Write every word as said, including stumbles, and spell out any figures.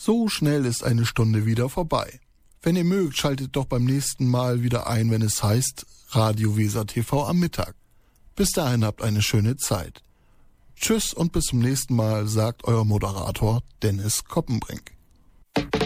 So schnell ist eine Stunde wieder vorbei. Wenn ihr mögt, schaltet doch beim nächsten Mal wieder ein, wenn es heißt Radio Weser T V am Mittag. Bis dahin habt eine schöne Zeit. Tschüss und bis zum nächsten Mal, sagt euer Moderator Dennis Koppenbrink.